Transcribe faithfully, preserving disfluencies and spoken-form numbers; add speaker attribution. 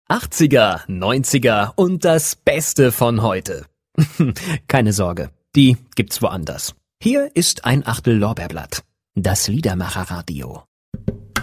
Speaker 1: achtziger, neunziger und das Beste von heute. Keine Sorge, die gibt's woanders. Hier ist ein Achtel Lorbeerblatt. Das Liedermacher-Radio.